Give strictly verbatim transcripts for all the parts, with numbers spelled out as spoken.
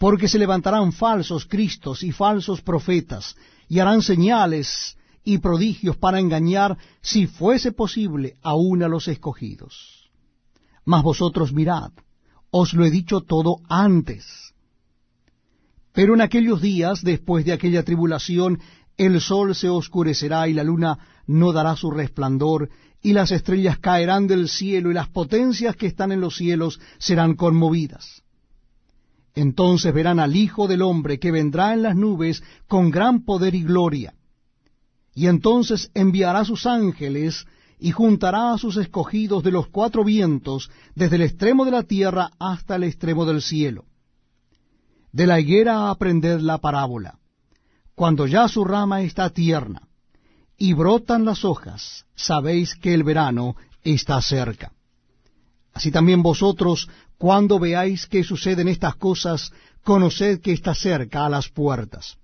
porque se levantarán falsos cristos y falsos profetas, y harán señales y prodigios para engañar, si fuese posible, aun a los escogidos. Mas vosotros mirad, os lo he dicho todo antes. Pero en aquellos días, después de aquella tribulación, el sol se oscurecerá y la luna no dará su resplandor, y las estrellas caerán del cielo, y las potencias que están en los cielos serán conmovidas. Entonces verán al Hijo del Hombre que vendrá en las nubes con gran poder y gloria. Y entonces enviará sus ángeles y juntará a sus escogidos de los cuatro vientos, desde el extremo de la tierra hasta el extremo del cielo. De la higuera aprended la parábola. Cuando ya su rama está tierna y brotan las hojas, sabéis que el verano está cerca. Así también vosotros, cuando veáis que suceden estas cosas, conoced que está cerca a las puertas.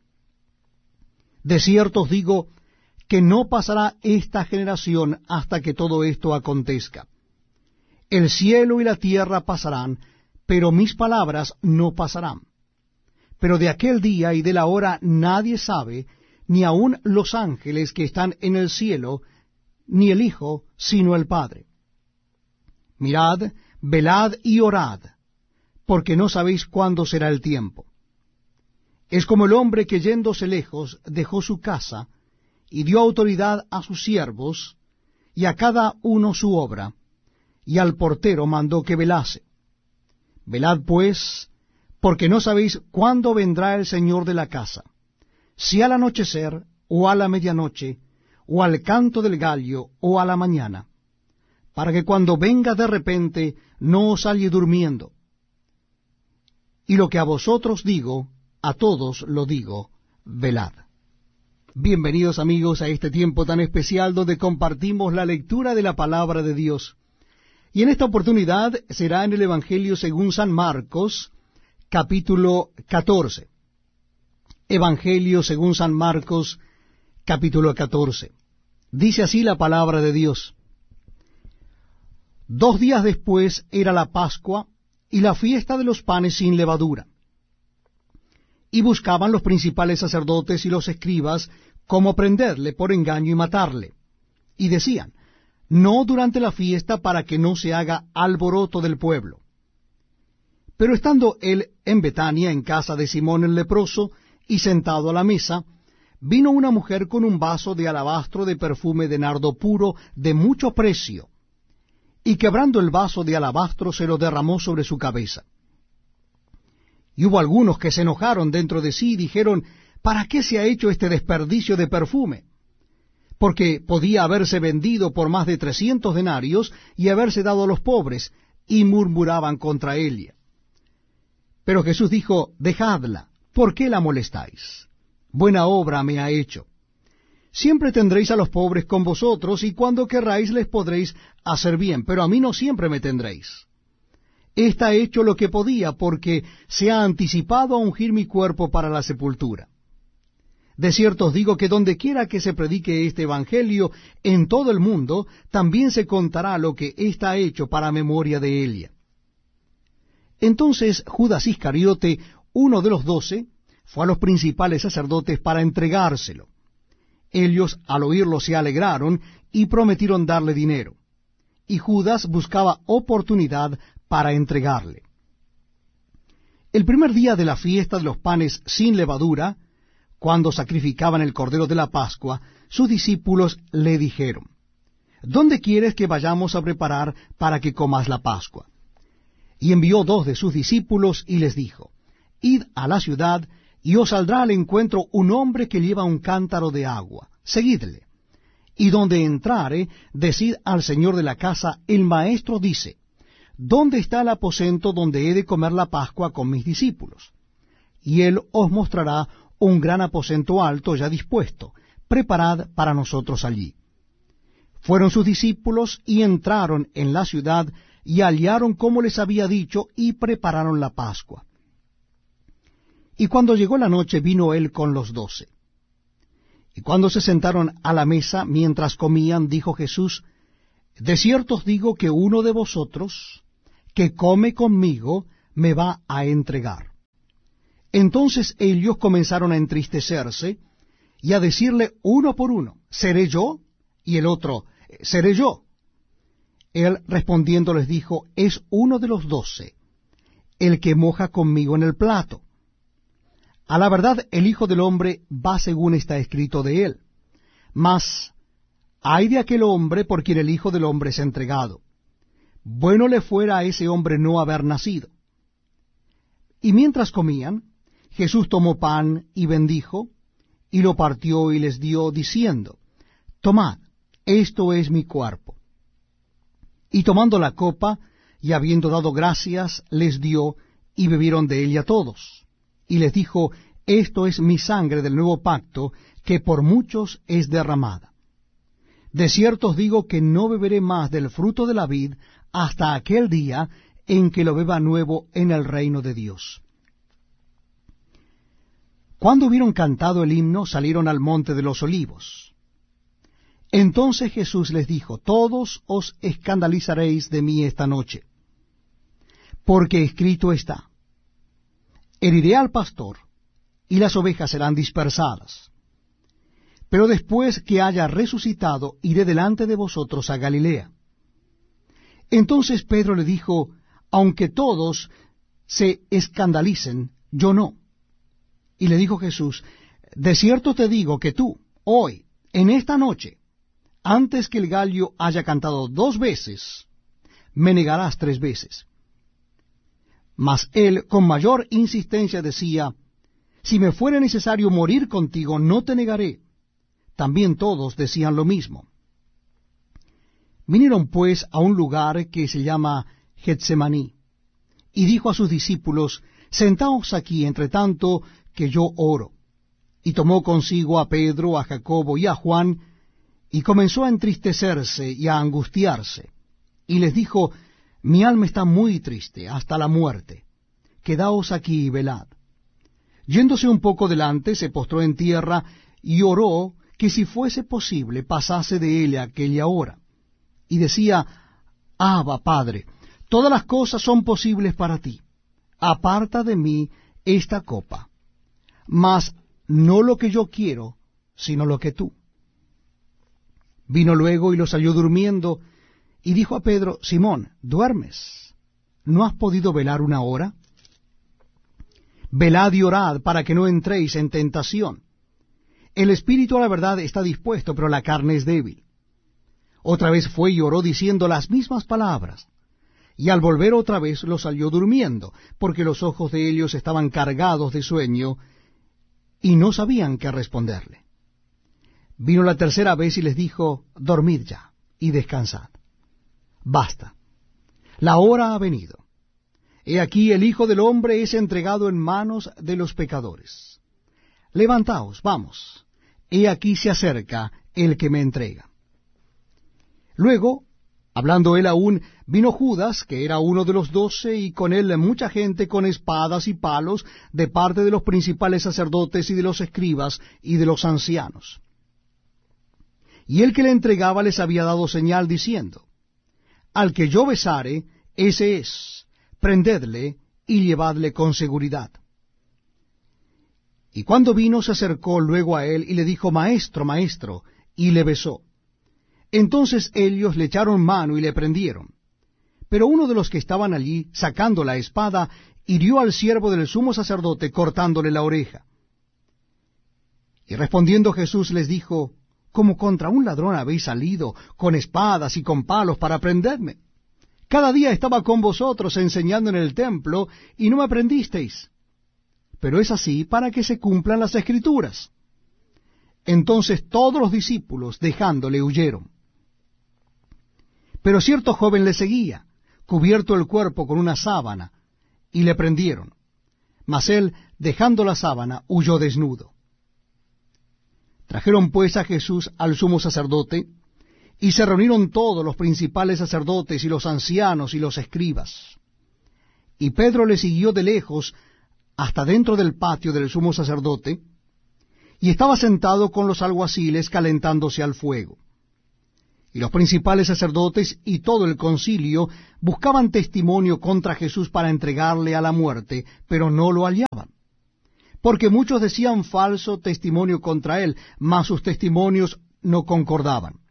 De cierto os digo que no pasará esta generación hasta que todo esto acontezca. El cielo y la tierra pasarán, pero mis palabras no pasarán. Pero de aquel día y de la hora nadie sabe, ni aun los ángeles que están en el cielo, ni el Hijo, sino el Padre. Mirad, velad y orad, porque no sabéis cuándo será el tiempo. Es como el hombre que yéndose lejos dejó su casa, y dio autoridad a sus siervos, y a cada uno su obra, y al portero mandó que velase. Velad pues, porque no sabéis cuándo vendrá el Señor de la casa, si al anochecer, o a la medianoche, o al canto del gallo, o a la mañana, para que cuando venga de repente no os halle durmiendo. Y lo que a vosotros digo, a todos lo digo, velad. Bienvenidos amigos a este tiempo tan especial donde compartimos la lectura de la palabra de Dios. Y en esta oportunidad será en el Evangelio según San Marcos, capítulo catorce. Evangelio según San Marcos, capítulo catorce. Dice así la palabra de Dios. Dos días después era la Pascua y la fiesta de los panes sin levadura. Y buscaban los principales sacerdotes y los escribas cómo prenderle por engaño y matarle. Y decían, no durante la fiesta para que no se haga alboroto del pueblo. Pero estando él en Betania, en casa de Simón el leproso, y sentado a la mesa, vino una mujer con un vaso de alabastro de perfume de nardo puro de mucho precio, y quebrando el vaso de alabastro se lo derramó sobre su cabeza. Y hubo algunos que se enojaron dentro de sí y dijeron, ¿para qué se ha hecho este desperdicio de perfume? Porque podía haberse vendido por más de trescientos denarios y haberse dado a los pobres, y murmuraban contra ella. Pero Jesús dijo, dejadla, ¿por qué la molestáis? Buena obra me ha hecho. Siempre tendréis a los pobres con vosotros, y cuando querráis les podréis hacer bien, pero a mí no siempre me tendréis. Ésta ha hecho lo que podía, porque se ha anticipado a ungir mi cuerpo para la sepultura. De cierto os digo que donde quiera que se predique este evangelio en todo el mundo, también se contará lo que ésta ha hecho para memoria de ella. Entonces Judas Iscariote, uno de los doce, fue a los principales sacerdotes para entregárselo. Ellos al oírlo se alegraron y prometieron darle dinero. Y Judas buscaba oportunidad para entregarle. El primer día de la fiesta de los panes sin levadura, cuando sacrificaban el cordero de la Pascua, sus discípulos le dijeron, ¿dónde quieres que vayamos a preparar para que comas la Pascua? Y envió dos de sus discípulos y les dijo, id a la ciudad, y os saldrá al encuentro un hombre que lleva un cántaro de agua. Seguidle. Y donde entrare, decid al señor de la casa, el maestro dice, ¿dónde está el aposento donde he de comer la Pascua con mis discípulos? Y él os mostrará un gran aposento alto ya dispuesto. Preparad para nosotros allí. Fueron sus discípulos y entraron en la ciudad y hallaron como les había dicho y prepararon la Pascua. Y cuando llegó la noche vino él con los doce. Y cuando se sentaron a la mesa mientras comían, dijo Jesús, de cierto os digo que uno de vosotros que come conmigo me va a entregar. Entonces ellos comenzaron a entristecerse y a decirle uno por uno, ¿seré yo? Y el otro, ¿seré yo? Él respondiendo les dijo, es uno de los doce, el que moja conmigo en el plato. A la verdad, el Hijo del Hombre va según está escrito de él. Mas, ay de aquel hombre por quien el Hijo del Hombre es entregado. Bueno le fuera a ese hombre no haber nacido. Y mientras comían, Jesús tomó pan y bendijo, y lo partió y les dio, diciendo, tomad, esto es mi cuerpo. Y tomando la copa, y habiendo dado gracias, les dio, y bebieron de ella todos. Y les dijo, esto es mi sangre del nuevo pacto, que por muchos es derramada. De cierto os digo que no beberé más del fruto de la vid, hasta aquel día en que lo beba nuevo en el reino de Dios. Cuando hubieron cantado el himno, salieron al monte de los olivos. Entonces Jesús les dijo, todos os escandalizaréis de mí esta noche, porque escrito está, heriré al pastor, y las ovejas serán dispersadas. Pero después que haya resucitado, iré delante de vosotros a Galilea. Entonces Pedro le dijo, aunque todos se escandalicen, yo no. Y le dijo Jesús, de cierto te digo que tú, hoy, en esta noche, antes que el gallo haya cantado dos veces, me negarás tres veces. Mas él con mayor insistencia decía, si me fuera necesario morir contigo, no te negaré. También todos decían lo mismo. Vinieron pues a un lugar que se llama Getsemaní, y dijo a sus discípulos, sentaos aquí entre tanto que yo oro. Y tomó consigo a Pedro, a Jacobo y a Juan, y comenzó a entristecerse y a angustiarse. Y les dijo, mi alma está muy triste hasta la muerte. Quedaos aquí y velad. Yéndose un poco delante, se postró en tierra y oró que si fuese posible pasase de él aquella hora. Y decía, Abba, Padre, todas las cosas son posibles para ti. Aparta de mí esta copa. Mas no lo que yo quiero, sino lo que tú. Vino luego y los halló durmiendo, y dijo a Pedro, Simón, ¿duermes? ¿No has podido velar una hora? Velad y orad para que no entréis en tentación. El espíritu a la verdad está dispuesto, pero la carne es débil. Otra vez fue y oró diciendo las mismas palabras. Y al volver otra vez los halló durmiendo, porque los ojos de ellos estaban cargados de sueño, y no sabían qué responderle. Vino la tercera vez y les dijo, dormid ya, y descansad. Basta, la hora ha venido. He aquí el Hijo del Hombre es entregado en manos de los pecadores. Levantaos, vamos, he aquí se acerca el que me entrega. Luego, hablando él aún, vino Judas, que era uno de los doce, y con él mucha gente con espadas y palos, de parte de los principales sacerdotes y de los escribas y de los ancianos. Y el que le entregaba les había dado señal, diciendo, al que yo besare, ese es, prendedle y llevadle con seguridad. Y cuando vino, se acercó luego a él, y le dijo, Maestro, Maestro, y le besó. Entonces ellos le echaron mano y le prendieron. Pero uno de los que estaban allí, sacando la espada, hirió al siervo del sumo sacerdote, cortándole la oreja. Y respondiendo Jesús les dijo, como contra un ladrón habéis salido, con espadas y con palos para prenderme. Cada día estaba con vosotros enseñando en el templo, y no me prendisteis. Pero es así para que se cumplan las Escrituras. Entonces todos los discípulos, dejándole, huyeron. Pero cierto joven le seguía, cubierto el cuerpo con una sábana, y le prendieron. Mas él, dejando la sábana, huyó desnudo. Trajeron pues a Jesús al sumo sacerdote, y se reunieron todos los principales sacerdotes y los ancianos y los escribas. Y Pedro le siguió de lejos hasta dentro del patio del sumo sacerdote, y estaba sentado con los alguaciles calentándose al fuego. Y los principales sacerdotes y todo el concilio buscaban testimonio contra Jesús para entregarle a la muerte, pero no lo hallaban, porque muchos decían falso testimonio contra él, mas sus testimonios no concordaban.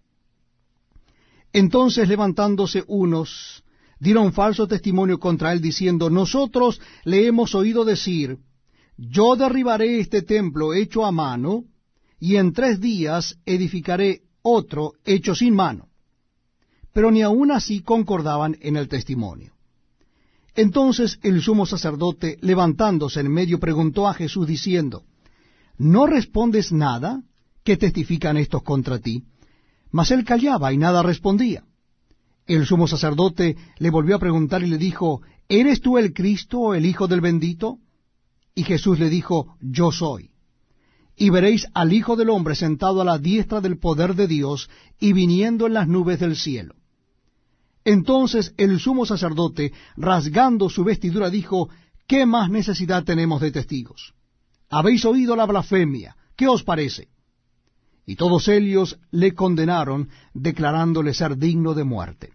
Entonces, levantándose unos, dieron falso testimonio contra él, diciendo, nosotros le hemos oído decir, yo derribaré este templo hecho a mano, y en tres días edificaré otro hecho sin mano. Pero ni aun así concordaban en el testimonio. Entonces el sumo sacerdote, levantándose en medio, preguntó a Jesús, diciendo, ¿no respondes nada que testifican estos contra ti? Mas él callaba y nada respondía. El sumo sacerdote le volvió a preguntar y le dijo, ¿eres tú el Cristo, el Hijo del bendito? Y Jesús le dijo, yo soy. Y veréis al Hijo del hombre sentado a la diestra del poder de Dios y viniendo en las nubes del cielo. Entonces el sumo sacerdote, rasgando su vestidura, dijo, ¿qué más necesidad tenemos de testigos? Habéis oído la blasfemia, ¿qué os parece? Y todos ellos le condenaron, declarándole ser digno de muerte.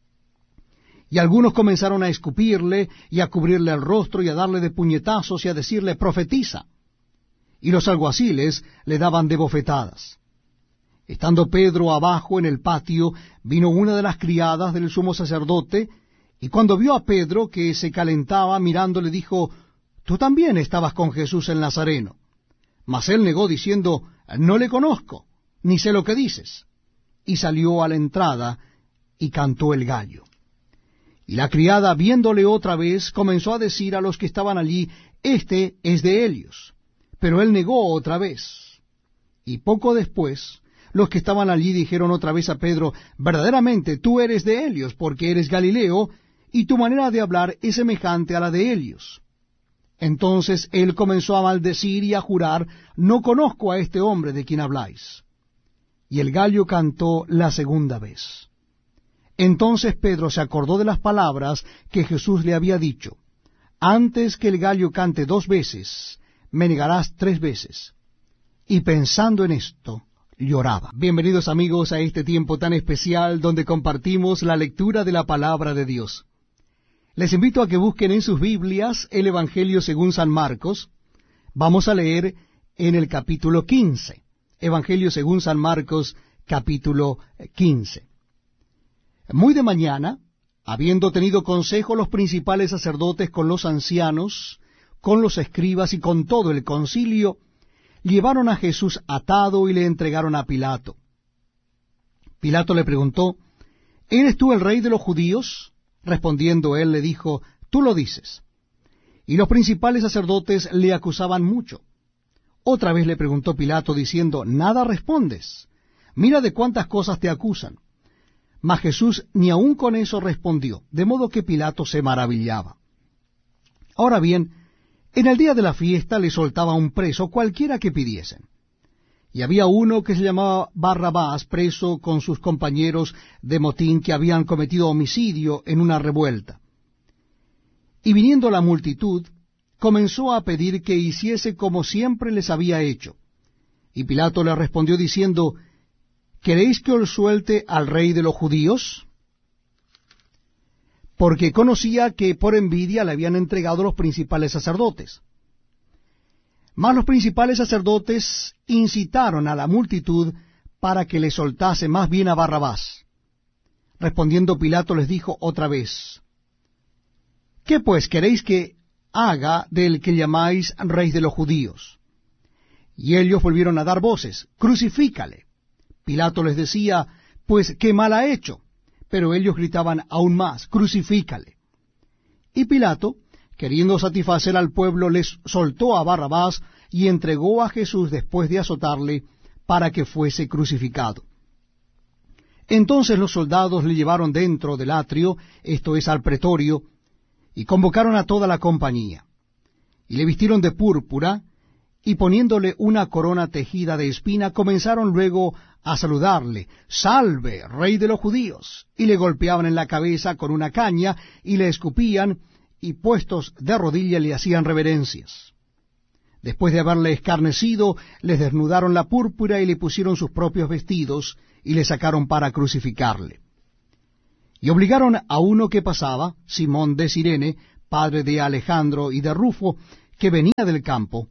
Y algunos comenzaron a escupirle, y a cubrirle el rostro, y a darle de puñetazos, y a decirle, profetiza. Y los alguaciles le daban de bofetadas. Estando Pedro abajo en el patio, vino una de las criadas del sumo sacerdote, y cuando vio a Pedro que se calentaba mirando, le dijo, tú también estabas con Jesús el Nazareno. Mas él negó, diciendo, no le conozco, ni sé lo que dices. Y salió a la entrada, y cantó el gallo. Y la criada, viéndole otra vez, comenzó a decir a los que estaban allí, este es de ellos. Pero él negó otra vez. Y poco después, los que estaban allí dijeron otra vez a Pedro, verdaderamente tú eres de Helios, porque eres Galileo, y tu manera de hablar es semejante a la de Helios. Entonces él comenzó a maldecir y a jurar, no conozco a este hombre de quien habláis. Y el gallo cantó la segunda vez. Entonces Pedro se acordó de las palabras que Jesús le había dicho, antes que el gallo cante dos veces, me negarás tres veces. Y pensando en esto, lloraba. Bienvenidos amigos a este tiempo tan especial donde compartimos la lectura de la palabra de Dios. Les invito a que busquen en sus Biblias el Evangelio según San Marcos. Vamos a leer en el capítulo quince. Evangelio según San Marcos, capítulo quince. Muy de mañana, habiendo tenido consejo los principales sacerdotes con los ancianos, con los escribas y con todo el concilio, llevaron a Jesús atado y le entregaron a Pilato. Pilato le preguntó, ¿eres tú el rey de los judíos? Respondiendo él le dijo, tú lo dices. Y los principales sacerdotes le acusaban mucho. Otra vez le preguntó Pilato diciendo, ¿nada respondes? Mira de cuántas cosas te acusan. Mas Jesús ni aun con eso respondió, de modo que Pilato se maravillaba. Ahora bien, en el día de la fiesta le soltaba un preso cualquiera que pidiesen. Y había uno que se llamaba Barrabás, preso con sus compañeros de motín que habían cometido homicidio en una revuelta. Y viniendo la multitud, comenzó a pedir que hiciese como siempre les había hecho. Y Pilato le respondió diciendo, ¿queréis que os suelte al rey de los judíos? Porque conocía que por envidia le habían entregado los principales sacerdotes. Mas los principales sacerdotes incitaron a la multitud para que le soltase más bien a Barrabás. Respondiendo Pilato les dijo otra vez, ¿qué pues queréis que haga del que llamáis rey de los judíos? Y ellos volvieron a dar voces, crucifícale. Pilato les decía, pues qué mal ha hecho. Pero ellos gritaban aún más, crucifícale. Y Pilato, queriendo satisfacer al pueblo, les soltó a Barrabás y entregó a Jesús después de azotarle para que fuese crucificado. Entonces los soldados le llevaron dentro del atrio, esto es al pretorio, y convocaron a toda la compañía. Y le vistieron de púrpura, y poniéndole una corona tejida de espina, comenzaron luego a saludarle, «Salve, rey de los judíos», y le golpeaban en la cabeza con una caña, y le escupían, y puestos de rodilla le hacían reverencias. Después de haberle escarnecido, les desnudaron la púrpura y le pusieron sus propios vestidos, y le sacaron para crucificarle. Y obligaron a uno que pasaba, Simón de Cirene, padre de Alejandro y de Rufo, que venía del campo,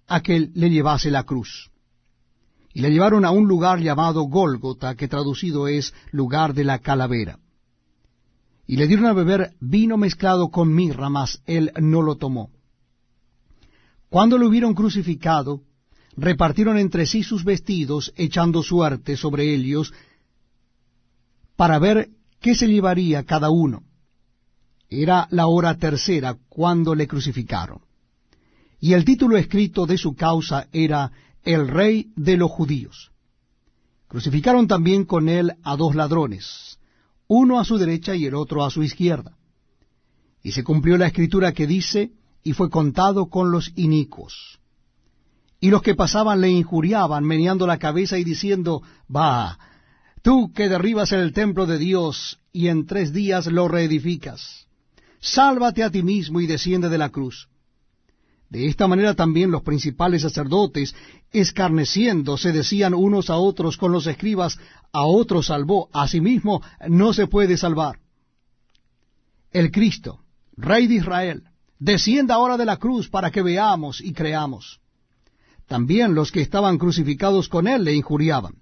a que le llevase la cruz. Y le llevaron a un lugar llamado Gólgota, que traducido es lugar de la calavera. Y le dieron a beber vino mezclado con mirra, mas él no lo tomó. Cuando lo hubieron crucificado, repartieron entre sí sus vestidos, echando suerte sobre ellos, para ver qué se llevaría cada uno. Era la hora tercera cuando le crucificaron. Y el título escrito de su causa era El Rey de los Judíos. Crucificaron también con él a dos ladrones, uno a su derecha y el otro a su izquierda. Y se cumplió la escritura que dice, y fue contado con los inicuos. Y los que pasaban le injuriaban, meneando la cabeza y diciendo, «Bah, tú que derribas el templo de Dios, y en tres días lo reedificas, sálvate a ti mismo y desciende de la cruz». De esta manera también los principales sacerdotes, escarneciendo, se decían unos a otros con los escribas, «A otro salvó, a sí mismo no se puede salvar». El Cristo, Rey de Israel, descienda ahora de la cruz para que veamos y creamos. También los que estaban crucificados con él le injuriaban.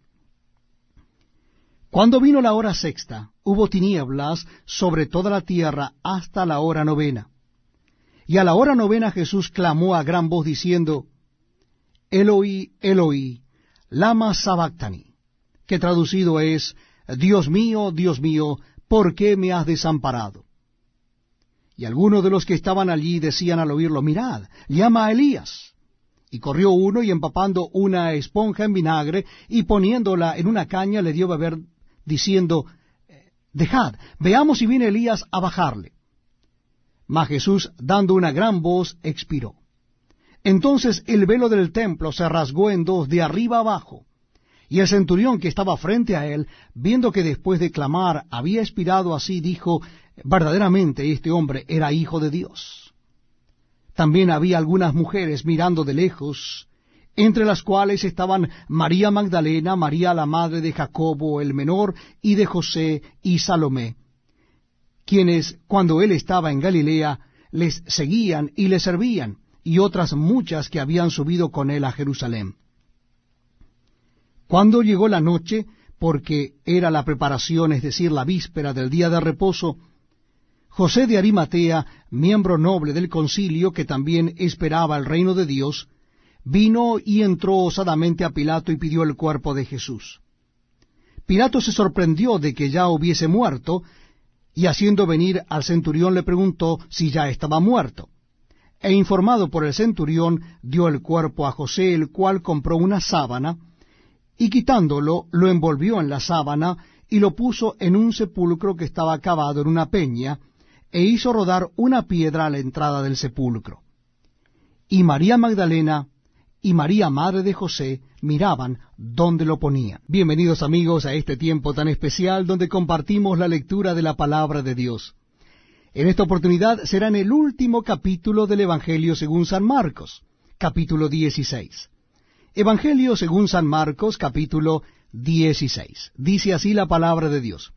Cuando vino la hora sexta, hubo tinieblas sobre toda la tierra hasta la hora novena. Y a la hora novena Jesús clamó a gran voz diciendo, Eloi, Eloi, lama sabactani, que traducido es, Dios mío, Dios mío, ¿por qué me has desamparado? Y algunos de los que estaban allí decían al oírlo, mirad, llama a Elías. Y corrió uno y empapando una esponja en vinagre y poniéndola en una caña le dio a beber, diciendo, dejad, veamos si viene Elías a bajarle. Mas Jesús, dando una gran voz, expiró. Entonces el velo del templo se rasgó en dos, de arriba abajo. Y el centurión que estaba frente a él, viendo que después de clamar había expirado así, dijo, verdaderamente este hombre era hijo de Dios. También había algunas mujeres mirando de lejos, entre las cuales estaban María Magdalena, María la madre de Jacobo el menor, y de José y Salomé, quienes, cuando él estaba en Galilea, les seguían y le servían, y otras muchas que habían subido con él a Jerusalén. Cuando llegó la noche, porque era la preparación, es decir, la víspera del día de reposo, José de Arimatea, miembro noble del concilio, que también esperaba el reino de Dios, vino y entró osadamente a Pilato y pidió el cuerpo de Jesús. Pilato se sorprendió de que ya hubiese muerto, y haciendo venir al centurión le preguntó si ya estaba muerto. E informado por el centurión, dio el cuerpo a José, el cual compró una sábana, y quitándolo, lo envolvió en la sábana, y lo puso en un sepulcro que estaba cavado en una peña, e hizo rodar una piedra a la entrada del sepulcro. Y María Magdalena y María, madre de José, miraban dónde lo ponían. Bienvenidos amigos a este tiempo tan especial donde compartimos la lectura de la palabra de Dios. En esta oportunidad será en el último capítulo del Evangelio según San Marcos, capítulo dieciséis. Evangelio según San Marcos, capítulo dieciséis. Dice así la palabra de Dios.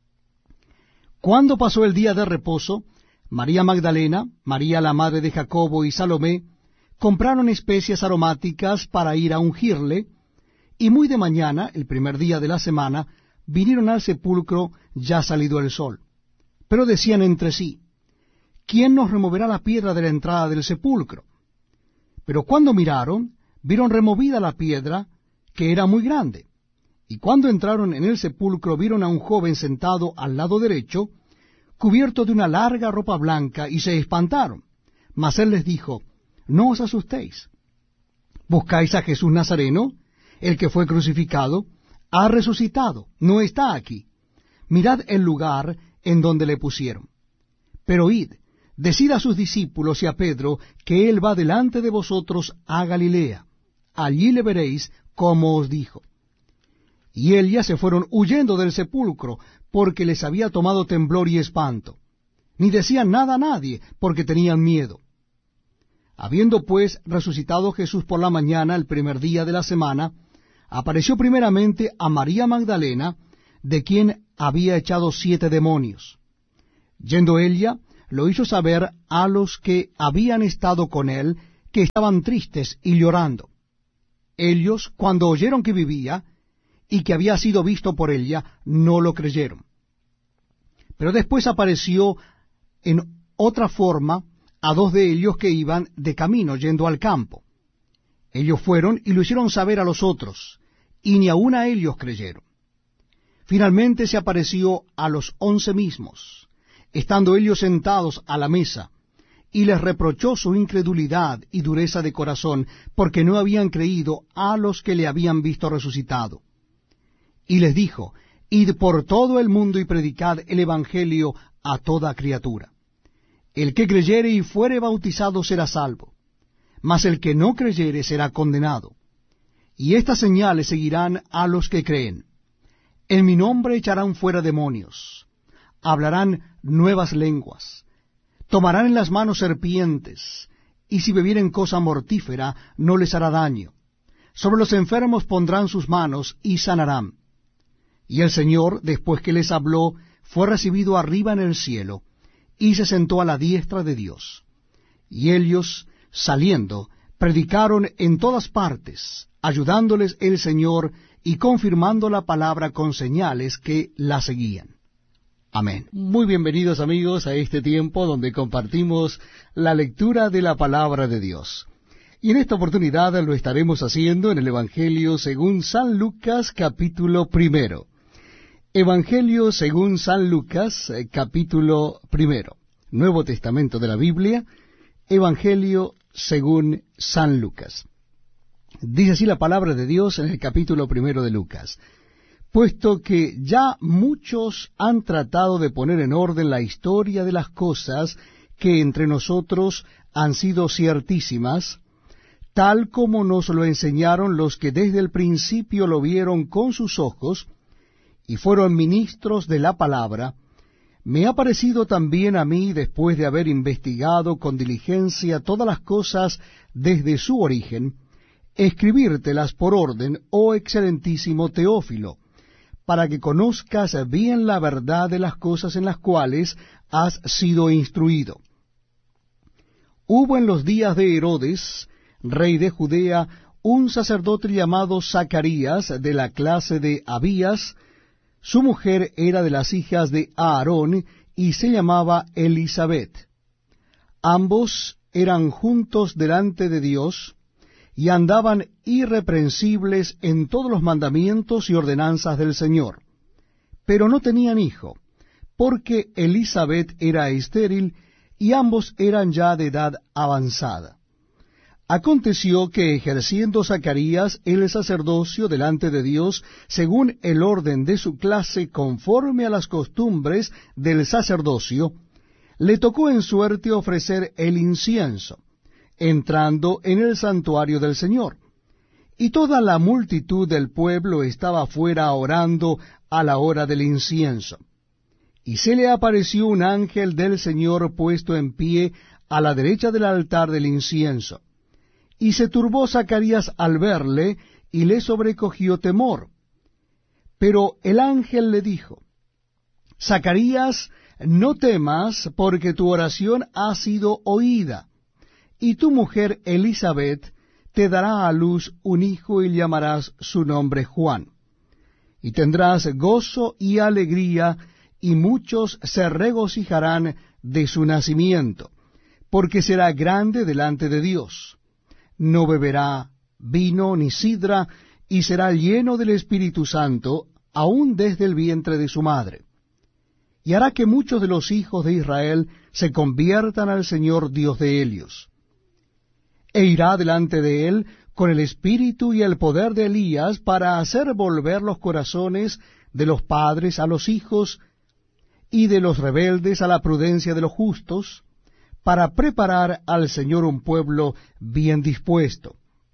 Cuando pasó el día de reposo, María Magdalena, María la madre de Jacobo y Salomé, compraron especias aromáticas para ir a ungirle, y muy de mañana, el primer día de la semana, vinieron al sepulcro ya salido el sol. Pero decían entre sí, ¿quién nos removerá la piedra de la entrada del sepulcro? Pero cuando miraron, vieron removida la piedra, que era muy grande. Y cuando entraron en el sepulcro, vieron a un joven sentado al lado derecho, cubierto de una larga ropa blanca, y se espantaron. Mas él les dijo, no os asustéis. ¿Buscáis a Jesús Nazareno, el que fue crucificado? Ha resucitado, no está aquí. Mirad el lugar en donde le pusieron. Pero id, decid a sus discípulos y a Pedro que él va delante de vosotros a Galilea. Allí le veréis como os dijo. Y ellas se fueron huyendo del sepulcro, porque les había tomado temblor y espanto. Ni decían nada a nadie, porque tenían miedo. Habiendo pues resucitado Jesús por la mañana, el primer día de la semana, apareció primeramente a María Magdalena, de quien había echado siete demonios. Yendo ella, lo hizo saber a los que habían estado con él, que estaban tristes y llorando. Ellos, cuando oyeron que vivía, y que había sido visto por ella, no lo creyeron. Pero después apareció en otra forma a dos de ellos que iban de camino yendo al campo. Ellos fueron y lo hicieron saber a los otros, y ni aun a ellos creyeron. Finalmente se apareció a los once mismos, estando ellos sentados a la mesa, y les reprochó su incredulidad y dureza de corazón, porque no habían creído a los que le habían visto resucitado. Y les dijo, id por todo el mundo y predicad el Evangelio a toda criatura. El que creyere y fuere bautizado será salvo, mas el que no creyere será condenado. Y estas señales seguirán a los que creen. En mi nombre echarán fuera demonios, hablarán nuevas lenguas, tomarán en las manos serpientes, y si bebieren cosa mortífera no les hará daño. Sobre los enfermos pondrán sus manos y sanarán. Y el Señor, después que les habló, fue recibido arriba en el cielo, y se sentó a la diestra de Dios. Y ellos, saliendo, predicaron en todas partes, ayudándoles el Señor y confirmando la palabra con señales que la seguían. Amén. Muy bienvenidos, amigos, a este tiempo donde compartimos la lectura de la palabra de Dios. Y en esta oportunidad lo estaremos haciendo en el Evangelio según San Lucas, capítulo primero. Evangelio según San Lucas, capítulo primero. Nuevo Testamento de la Biblia, Evangelio según San Lucas. Dice así la palabra de Dios en el capítulo primero de Lucas. Puesto que ya muchos han tratado de poner en orden la historia de las cosas que entre nosotros han sido ciertísimas, tal como nos lo enseñaron los que desde el principio lo vieron con sus ojos, y fueron ministros de la palabra, me ha parecido también a mí, después de haber investigado con diligencia todas las cosas desde su origen, escribírtelas por orden, oh excelentísimo Teófilo, para que conozcas bien la verdad de las cosas en las cuales has sido instruido. Hubo en los días de Herodes, rey de Judea, un sacerdote llamado Zacarías, de la clase de Abías. Su mujer era de las hijas de Aarón, y se llamaba Elisabet. Ambos eran juntos delante de Dios, y andaban irreprensibles en todos los mandamientos y ordenanzas del Señor. Pero no tenían hijo, porque Elisabet era estéril, y ambos eran ya de edad avanzada. Aconteció que ejerciendo Zacarías el sacerdocio delante de Dios, según el orden de su clase, conforme a las costumbres del sacerdocio, le tocó en suerte ofrecer el incienso, entrando en el santuario del Señor. Y toda la multitud del pueblo estaba afuera orando a la hora del incienso. Y se le apareció un ángel del Señor puesto en pie a la derecha del altar del incienso. Y se turbó Zacarías al verle, y le sobrecogió temor. Pero el ángel le dijo, Zacarías, no temas, porque tu oración ha sido oída, y tu mujer Elisabet te dará a luz un hijo, y llamarás su nombre Juan. Y tendrás gozo y alegría, y muchos se regocijarán de su nacimiento, porque será grande delante de Dios. No beberá vino ni sidra, y será lleno del Espíritu Santo, aun desde el vientre de su madre. Y hará que muchos de los hijos de Israel se conviertan al Señor Dios de ellos. E irá delante de él con el espíritu y el poder de Elías, para hacer volver los corazones de los padres a los hijos, y de los rebeldes a la prudencia de los justos, para preparar al Señor un pueblo bien dispuesto.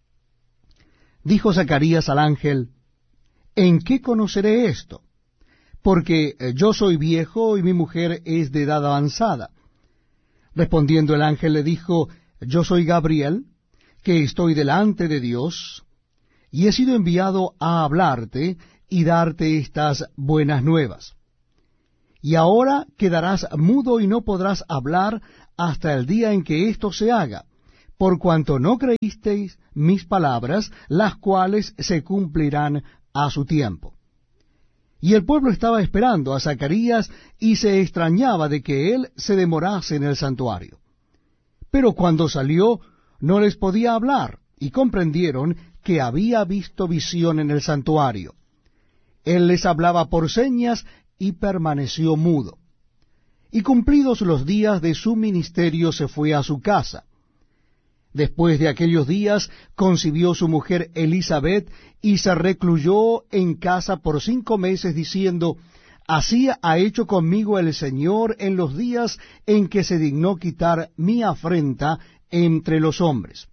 Dijo Zacarías al ángel, ¿en qué conoceré esto? Porque yo soy viejo y mi mujer es de edad avanzada. Respondiendo el ángel le dijo, yo soy Gabriel, que estoy delante de Dios, y he sido enviado a hablarte y darte estas buenas nuevas. Y ahora quedarás mudo y no podrás hablar hasta el día en que esto se haga, por cuanto no creísteis mis palabras, las cuales se cumplirán a su tiempo. Y el pueblo estaba esperando a Zacarías y se extrañaba de que él se demorase en el santuario. Pero cuando salió, no les podía hablar, y comprendieron que había visto visión en el santuario. Él les hablaba por señas y permaneció mudo. Y cumplidos los días de su ministerio se fue a su casa. Después de aquellos días concibió su mujer Elisabet y se recluyó en casa por cinco meses diciendo, así ha hecho conmigo el Señor en los días en que se dignó quitar mi afrenta entre los hombres.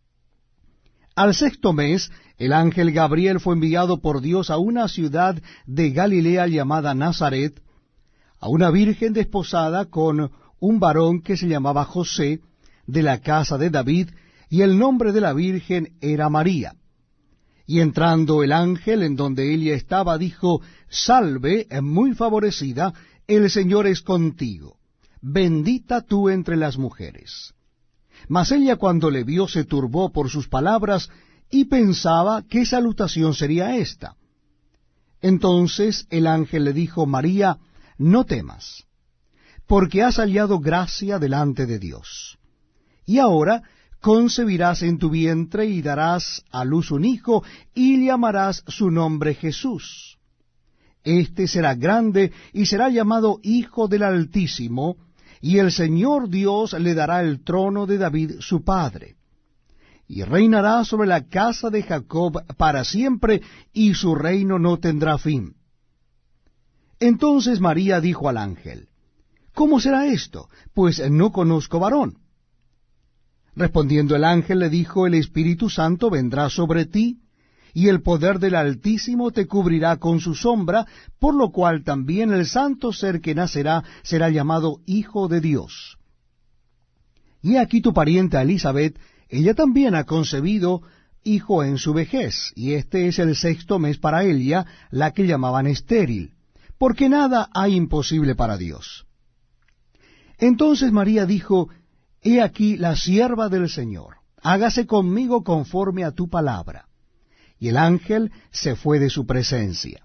Al sexto mes, el ángel Gabriel fue enviado por Dios a una ciudad de Galilea llamada Nazaret, a una virgen desposada con un varón que se llamaba José, de la casa de David, y el nombre de la virgen era María. Y entrando el ángel en donde ella estaba, dijo, salve, muy favorecida, el Señor es contigo, bendita tú entre las mujeres. Mas ella cuando le vio se turbó por sus palabras, y pensaba qué salutación sería esta. Entonces el ángel le dijo, María, no temas, porque has hallado gracia delante de Dios. Y ahora concebirás en tu vientre y darás a luz un hijo, y le llamarás su nombre Jesús. Este será grande y será llamado Hijo del Altísimo, y el Señor Dios le dará el trono de David su padre. Y reinará sobre la casa de Jacob para siempre, y su reino no tendrá fin. Entonces María dijo al ángel, ¿cómo será esto? Pues no conozco varón. Respondiendo el ángel le dijo, el Espíritu Santo vendrá sobre ti, y el poder del Altísimo te cubrirá con su sombra, por lo cual también el santo ser que nacerá será llamado Hijo de Dios. Y aquí tu parienta Elisabet, ella también ha concebido hijo en su vejez, y este es el sexto mes para ella, la que llamaban estéril, porque nada hay imposible para Dios. Entonces María dijo, he aquí la sierva del Señor, hágase conmigo conforme a tu palabra. Y el ángel se fue de su presencia.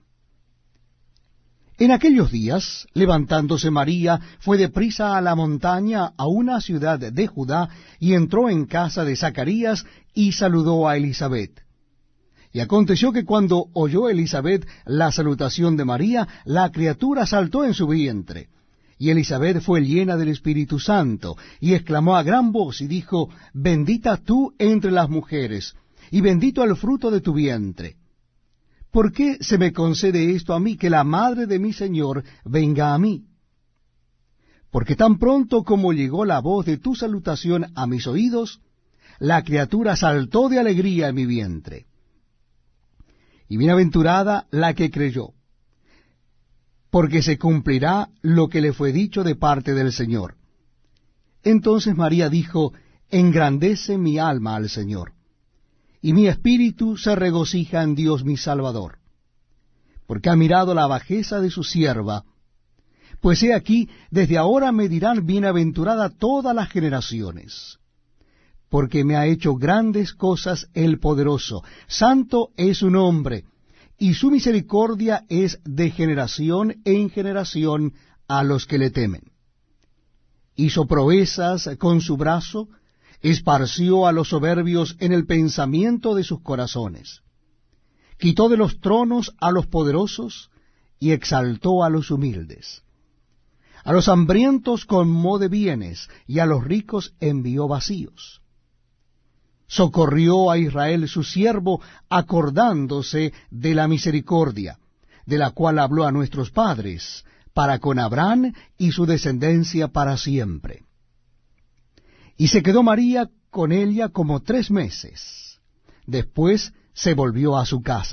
En aquellos días, levantándose María, fue deprisa a la montaña, a una ciudad de Judá, y entró en casa de Zacarías, y saludó a Elisabet. Y aconteció que cuando oyó Elisabet la salutación de María, la criatura saltó en su vientre. Y Elisabet fue llena del Espíritu Santo, y exclamó a gran voz, y dijo, bendita tú entre las mujeres, y bendito el fruto de tu vientre. ¿Por qué se me concede esto a mí, que la madre de mi Señor venga a mí? Porque tan pronto como llegó la voz de tu salutación a mis oídos, la criatura saltó de alegría en mi vientre. Y bienaventurada la que creyó, porque se cumplirá lo que le fue dicho de parte del Señor. Entonces María dijo, engrandece mi alma al Señor, y mi espíritu se regocija en Dios mi Salvador, porque ha mirado la bajeza de su sierva. Pues he aquí, desde ahora me dirán bienaventurada todas las generaciones, porque me ha hecho grandes cosas el poderoso. Santo es su nombre, y su misericordia es de generación en generación a los que le temen. Hizo proezas con su brazo, esparció a los soberbios en el pensamiento de sus corazones. Quitó de los tronos a los poderosos y exaltó a los humildes. A los hambrientos colmó de bienes y a los ricos envió vacíos. Socorrió a Israel su siervo, acordándose de la misericordia, de la cual habló a nuestros padres, para con Abraham y su descendencia para siempre. Y se quedó María con ella como tres meses. Después se volvió a su casa.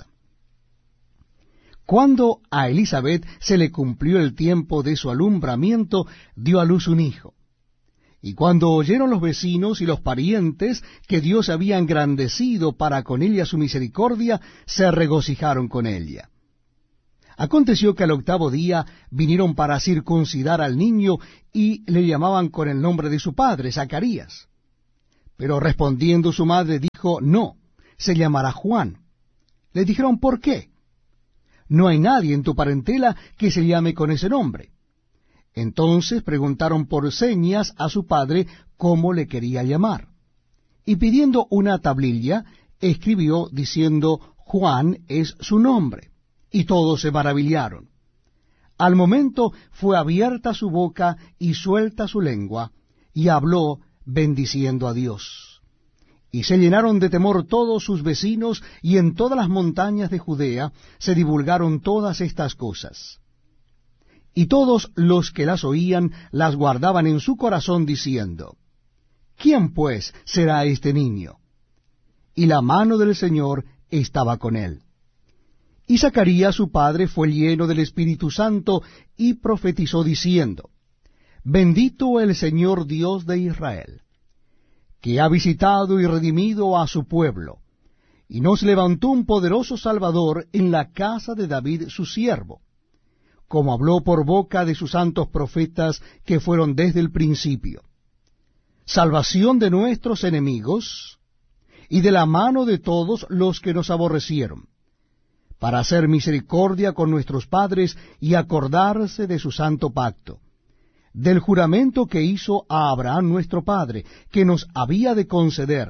Cuando a Elisabet se le cumplió el tiempo de su alumbramiento, dio a luz un hijo. Y cuando oyeron los vecinos y los parientes que Dios había engrandecido para con ella su misericordia, se regocijaron con ella. Aconteció que al octavo día vinieron para circuncidar al niño y le llamaban con el nombre de su padre, Zacarías. Pero respondiendo su madre dijo, no, se llamará Juan. Le dijeron, ¿por qué? No hay nadie en tu parentela que se llame con ese nombre. Entonces preguntaron por señas a su padre cómo le quería llamar. Y pidiendo una tablilla, escribió diciendo, Juan es su nombre. Y todos se maravillaron. Al momento fue abierta su boca y suelta su lengua, y habló bendiciendo a Dios. Y se llenaron de temor todos sus vecinos, y en todas las montañas de Judea se divulgaron todas estas cosas. Y todos los que las oían las guardaban en su corazón, diciendo, ¿quién pues será este niño? Y la mano del Señor estaba con él. Y Zacarías su padre fue lleno del Espíritu Santo, y profetizó diciendo, Bendito el Señor Dios de Israel, que ha visitado y redimido a su pueblo, y nos levantó un poderoso Salvador en la casa de David su siervo, como habló por boca de sus santos profetas que fueron desde el principio, salvación de nuestros enemigos, y de la mano de todos los que nos aborrecieron, para hacer misericordia con nuestros padres y acordarse de su santo pacto, del juramento que hizo a Abraham nuestro padre, que nos había de conceder,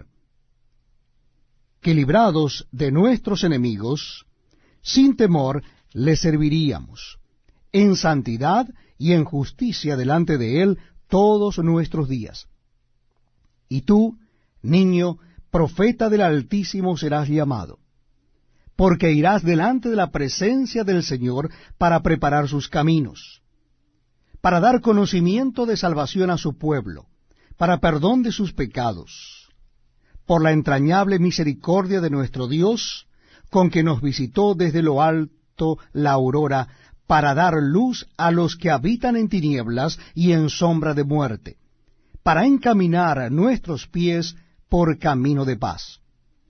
que librados de nuestros enemigos, sin temor le serviríamos, en santidad y en justicia delante de él todos nuestros días. Y tú, niño, profeta del Altísimo serás llamado, porque irás delante de la presencia del Señor para preparar sus caminos, para dar conocimiento de salvación a su pueblo, para perdón de sus pecados, por la entrañable misericordia de nuestro Dios, con que nos visitó desde lo alto la aurora, para dar luz a los que habitan en tinieblas y en sombra de muerte, para encaminar nuestros pies por camino de paz.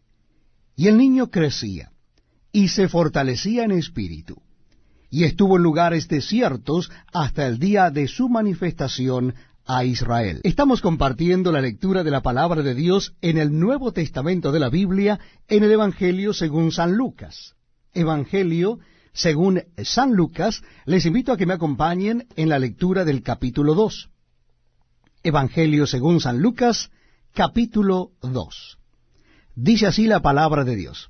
Y el niño crecía, y se fortalecía en espíritu, y estuvo en lugares desiertos hasta el día de su manifestación a Israel. Estamos compartiendo la lectura de la palabra de Dios en el Nuevo Testamento de la Biblia, en el Evangelio según San Lucas. Evangelio según San Lucas, les invito a que me acompañen en la lectura del capítulo dos. Evangelio según San Lucas, capítulo dos. Dice así la palabra de Dios.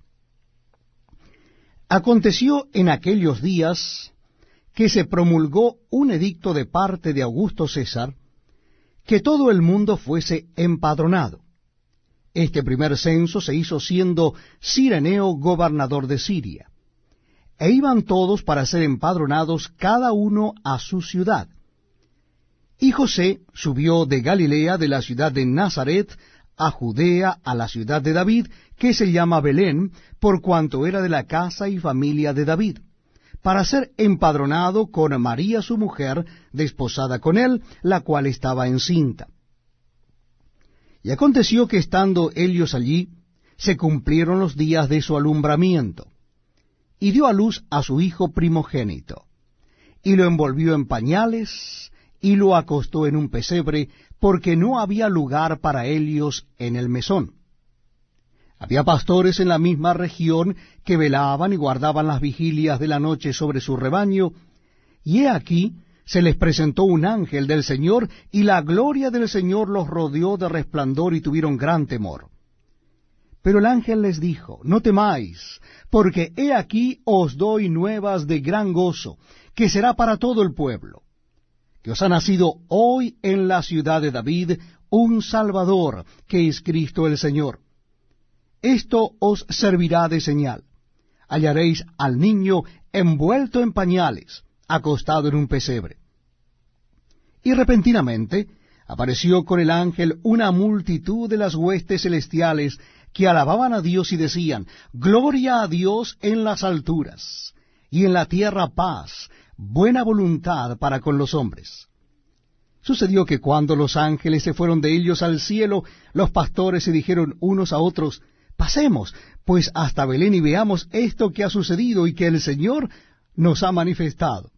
Aconteció en aquellos días que se promulgó un edicto de parte de Augusto César, que todo el mundo fuese empadronado. Este primer censo se hizo siendo Cireneo gobernador de Siria, e iban todos para ser empadronados cada uno a su ciudad. Y José subió de Galilea, de la ciudad de Nazaret, a Judea, a la ciudad de David, que se llama Belén, por cuanto era de la casa y familia de David, para ser empadronado con María su mujer, desposada con él, la cual estaba encinta. Y aconteció que estando ellos allí, se cumplieron los días de su alumbramiento, y dio a luz a su hijo primogénito, y lo envolvió en pañales, y lo acostó en un pesebre, porque no había lugar para ellos en el mesón. Había pastores en la misma región que velaban y guardaban las vigilias de la noche sobre su rebaño, y he aquí se les presentó un ángel del Señor, y la gloria del Señor los rodeó de resplandor, y tuvieron gran temor. Pero el ángel les dijo, no temáis, porque he aquí os doy nuevas de gran gozo, que será para todo el pueblo, que os ha nacido hoy en la ciudad de David un Salvador, que es Cristo el Señor. Esto os servirá de señal. Hallaréis al niño envuelto en pañales, acostado en un pesebre. Y repentinamente apareció con el ángel una multitud de las huestes celestiales que alababan a Dios y decían, Gloria a Dios en las alturas, y en la tierra paz, buena voluntad para con los hombres. Sucedió que cuando los ángeles se fueron de ellos al cielo, los pastores se dijeron unos a otros, Pasemos, pues, hasta Belén y veamos esto que ha sucedido y que el Señor nos ha manifestado.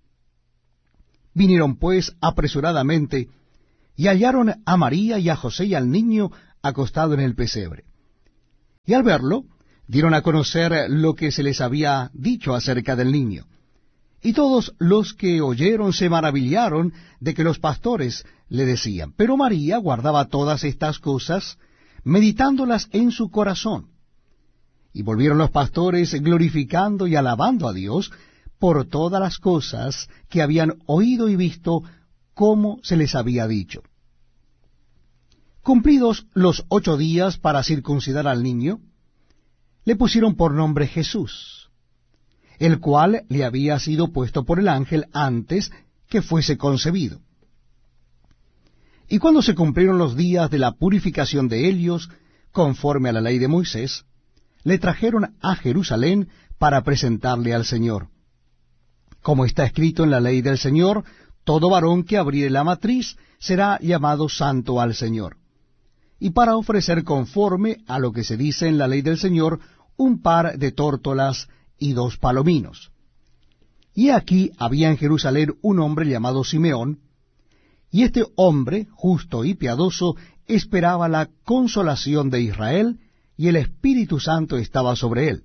Vinieron, pues, apresuradamente, y hallaron a María y a José y al niño acostado en el pesebre. Y al verlo, dieron a conocer lo que se les había dicho acerca del niño. Y todos los que oyeron se maravillaron de que los pastores le decían. Pero María guardaba todas estas cosas, meditándolas en su corazón. Y volvieron los pastores glorificando y alabando a Dios por todas las cosas que habían oído y visto, como se les había dicho. Cumplidos los ocho días para circuncidar al niño, le pusieron por nombre Jesús, el cual le había sido puesto por el ángel antes que fuese concebido. Y cuando se cumplieron los días de la purificación de ellos, conforme a la ley de Moisés, le trajeron a Jerusalén para presentarle al Señor. Como está escrito en la ley del Señor, todo varón que abriere la matriz será llamado santo al Señor. Y para ofrecer conforme a lo que se dice en la ley del Señor, un par de tórtolas y dos palominos. Y aquí había en Jerusalén un hombre llamado Simeón, y este hombre, justo y piadoso, esperaba la consolación de Israel, y el Espíritu Santo estaba sobre él.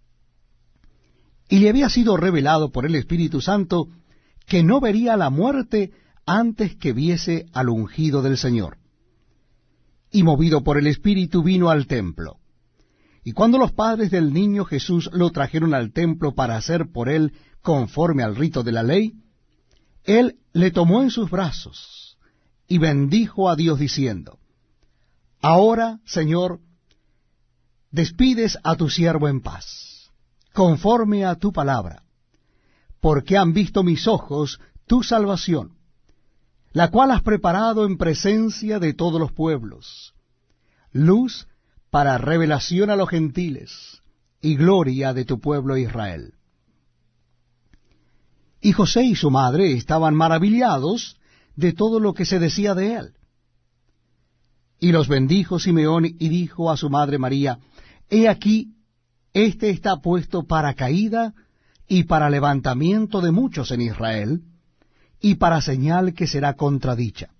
Y le había sido revelado por el Espíritu Santo que no vería la muerte antes que viese al ungido del Señor. Y movido por el Espíritu vino al templo. Y cuando los padres del niño Jesús lo trajeron al templo para hacer por él conforme al rito de la ley, él le tomó en sus brazos y bendijo a Dios diciendo: Ahora, Señor, despides a tu siervo en paz, conforme a tu palabra, porque han visto mis ojos tu salvación, la cual has preparado en presencia de todos los pueblos, luz para revelación a los gentiles, y gloria de tu pueblo Israel. Y José y su madre estaban maravillados de todo lo que se decía de él. Y los bendijo Simeón y dijo a su madre María: He aquí, este está puesto para caída y para levantamiento de muchos en Israel, y para señal que será contradicha.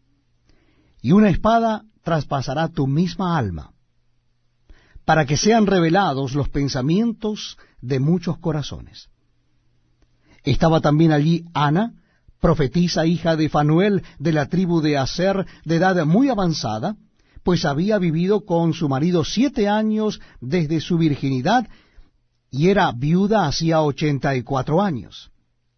Y una espada traspasará tu misma alma, para que sean revelados los pensamientos de muchos corazones. Estaba también allí Ana, profetisa hija de Fanuel, de la tribu de Aser, de edad muy avanzada, pues había vivido con su marido siete años desde su virginidad, y era viuda hacía ochenta y cuatro años.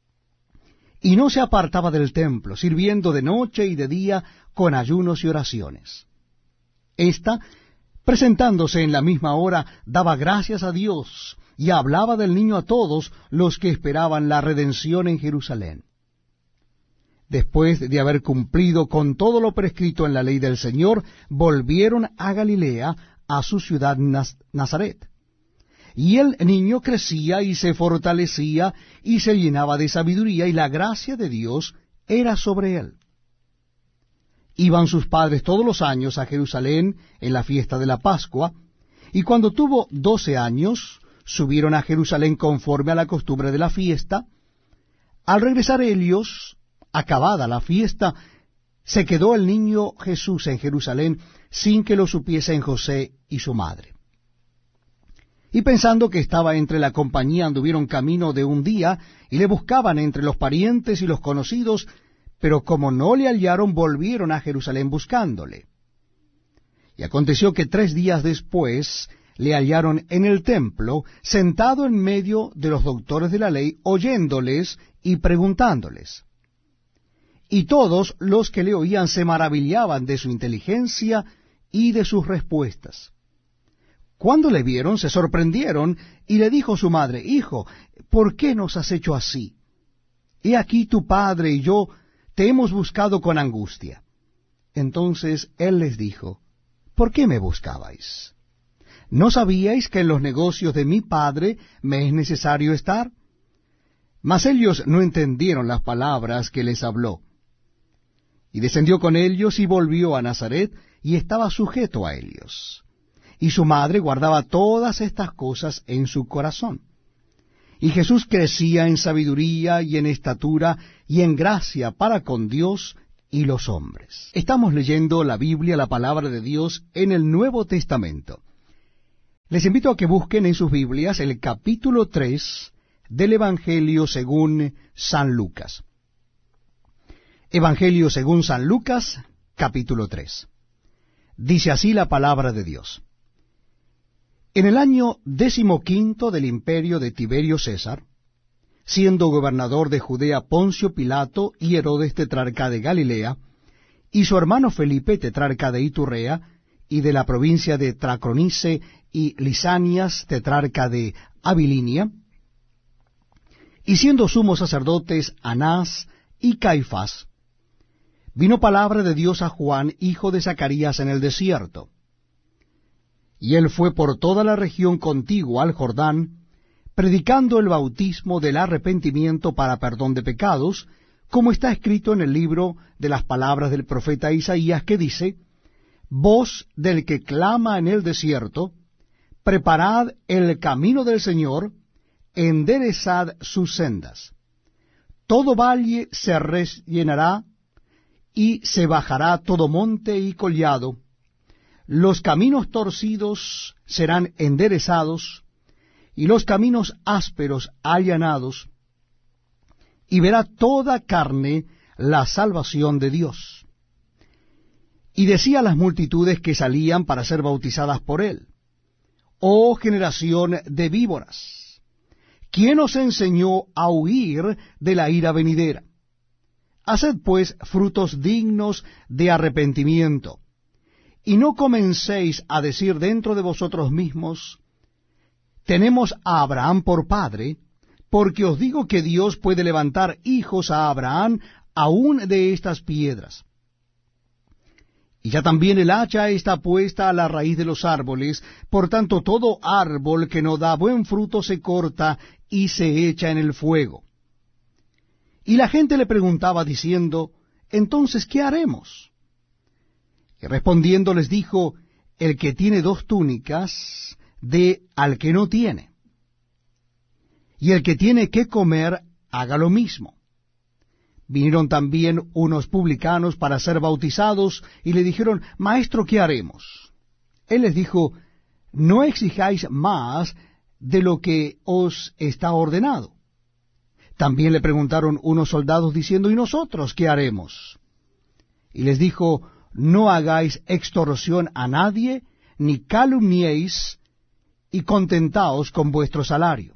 Y no se apartaba del templo, sirviendo de noche y de día con ayunos y oraciones. Esta, presentándose en la misma hora, daba gracias a Dios, y hablaba del niño a todos los que esperaban la redención en Jerusalén. Después de haber cumplido con todo lo prescrito en la ley del Señor, volvieron a Galilea, a su ciudad Naz- Nazaret. Y el niño crecía y se fortalecía, y se llenaba de sabiduría, y la gracia de Dios era sobre él. Iban sus padres todos los años a Jerusalén en la fiesta de la Pascua, y cuando tuvo doce años, subieron a Jerusalén conforme a la costumbre de la fiesta. Al regresar ellos, acabada la fiesta, se quedó el niño Jesús en Jerusalén sin que lo supiesen José y su madre. Y pensando que estaba entre la compañía, anduvieron camino de un día, y le buscaban entre los parientes y los conocidos, pero como no le hallaron, volvieron a Jerusalén buscándole. Y aconteció que tres días después le hallaron en el templo, sentado en medio de los doctores de la ley, oyéndoles y preguntándoles. Y todos los que le oían se maravillaban de su inteligencia y de sus respuestas. Cuando le vieron, se sorprendieron, y le dijo su madre: Hijo, ¿por qué nos has hecho así? He aquí tu padre y yo te hemos buscado con angustia. Entonces él les dijo: ¿Por qué me buscabais? ¿No sabíais que en los negocios de mi padre me es necesario estar? Mas ellos no entendieron las palabras que les habló. Y descendió con ellos y volvió a Nazaret, y estaba sujeto a ellos. Y su madre guardaba todas estas cosas en su corazón. Y Jesús crecía en sabiduría y en estatura y en gracia para con Dios y los hombres. Estamos leyendo la Biblia, la palabra de Dios, en el Nuevo Testamento. Les invito a que busquen en sus Biblias el capítulo tres del Evangelio según San Lucas. Evangelio según San Lucas, capítulo tres. Dice así la palabra de Dios. En el año decimoquinto del imperio de Tiberio César, siendo gobernador de Judea Poncio Pilato y Herodes tetrarca de Galilea, y su hermano Felipe tetrarca de Iturrea, y de la provincia de Traconice y Lisanias tetrarca de Abilinia, y siendo sumos sacerdotes Anás y Caifás, vino palabra de Dios a Juan, hijo de Zacarías, en el desierto. Y él fue por toda la región contigua al Jordán, predicando el bautismo del arrepentimiento para perdón de pecados, como está escrito en el libro de las palabras del profeta Isaías, que dice: Voz del que clama en el desierto, preparad el camino del Señor, enderezad sus sendas. Todo valle se rellenará, y se bajará todo monte y collado. Los caminos torcidos serán enderezados, y los caminos ásperos allanados, y verá toda carne la salvación de Dios. Y decía a las multitudes que salían para ser bautizadas por él: Oh generación de víboras, ¿quién os enseñó a huir de la ira venidera? Haced pues frutos dignos de arrepentimiento, y no comencéis a decir dentro de vosotros mismos: tenemos a Abraham por padre, porque os digo que Dios puede levantar hijos a Abraham aún de estas piedras. Y ya también el hacha está puesta a la raíz de los árboles, por tanto todo árbol que no da buen fruto se corta y se echa en el fuego. Y la gente le preguntaba diciendo: entonces, ¿qué haremos? Y respondiendo les dijo: el que tiene dos túnicas, dé al que no tiene, y el que tiene que comer, haga lo mismo. Vinieron también unos publicanos para ser bautizados, y le dijeron: Maestro, ¿qué haremos? Él les dijo: no exijáis más de lo que os está ordenado. También le preguntaron unos soldados diciendo: ¿y nosotros qué haremos? Y les dijo: no hagáis extorsión a nadie, ni calumniéis, y contentaos con vuestro salario.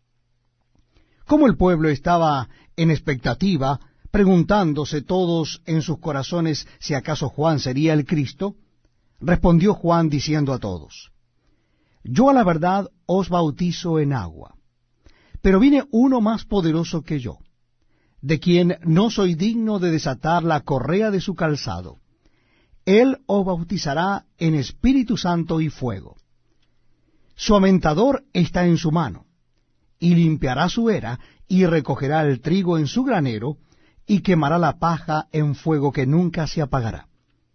Como el pueblo estaba en expectativa, preguntándose todos en sus corazones si acaso Juan sería el Cristo, respondió Juan diciendo a todos: yo a la verdad os bautizo en agua, pero viene uno más poderoso que yo, de quien no soy digno de desatar la correa de su calzado. Él os bautizará en Espíritu Santo y fuego. Su aventador está en su mano, y limpiará su era, y recogerá el trigo en su granero, y quemará la paja en fuego que nunca se apagará.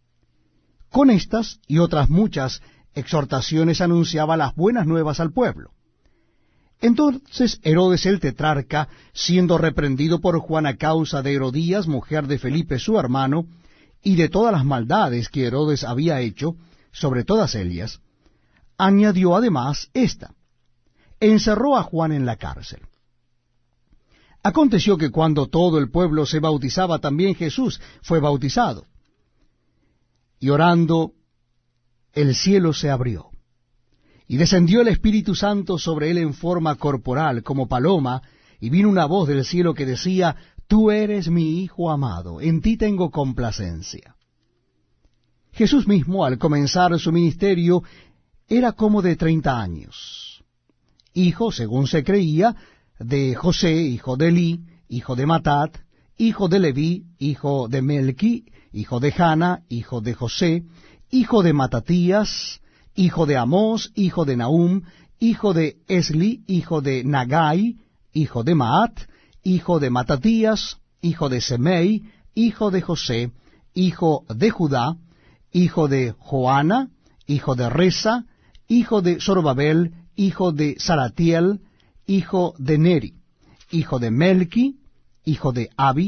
Con estas y otras muchas exhortaciones anunciaba las buenas nuevas al pueblo. Entonces Herodes el tetrarca, siendo reprendido por Juan a causa de Herodías, mujer de Felipe su hermano, y de todas las maldades que Herodes había hecho, sobre todas ellas, añadió además esta: encerró a Juan en la cárcel. Aconteció que cuando todo el pueblo se bautizaba, también Jesús fue bautizado. Y orando, el cielo se abrió, y descendió el Espíritu Santo sobre él en forma corporal, como paloma, y vino una voz del cielo que decía: Tú eres mi Hijo amado, en ti tengo complacencia. Jesús mismo, al comenzar su ministerio, era como de treinta años, hijo, según se creía, de José, hijo de Elí, hijo de Matat, hijo de Leví, hijo de Melqui, hijo de Jana, hijo de José, hijo de Matatías, hijo de Amós, hijo de Nahum, hijo de Esli, hijo de Nagai, hijo de Maat, hijo de Matatías, hijo de Semei, hijo de José, hijo de Judá, hijo de Joana, hijo de Resa, hijo de Zorobabel, hijo de Salatiel, hijo de Neri, hijo de Melqui, hijo de Abi,